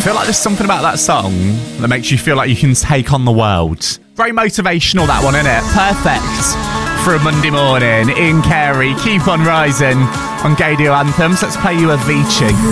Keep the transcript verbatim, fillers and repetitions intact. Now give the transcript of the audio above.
feel like there's something about that song that makes you feel like you can take on the world. Very motivational, that one, isn't it? Perfect for a Monday morning. Ian Carey, Keep On Rising on Gaydio Anthems. Let's play you Avicii.